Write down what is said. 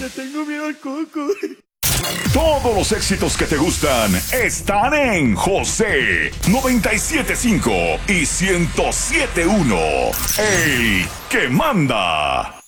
tengo miedo al coco. Todos los éxitos que te gustan están en José 97.5 y 107.1. El que manda.